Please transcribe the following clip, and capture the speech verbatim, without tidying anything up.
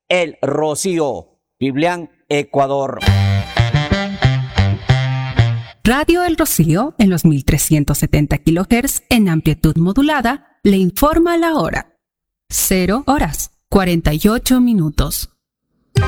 El Rocío, Biblián, Ecuador. Radio El Rocío, en los mil trescientos setenta kilohertz en amplitud modulada, le informa la hora. Cero horas, cuarenta y ocho minutos.